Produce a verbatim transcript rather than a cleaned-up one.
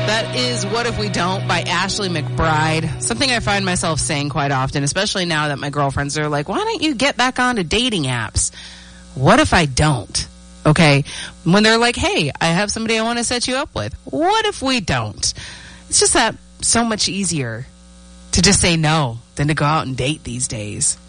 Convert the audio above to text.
That is What If We Don't by Ashley McBride. Something I find myself saying quite often, especially now that my girlfriends are like, why don't you get back onto dating apps? What if I don't? Okay. When they're like, hey, I have somebody I want to set you up with. What if we don't? It's just that so much easier to just say no than to go out and date these days.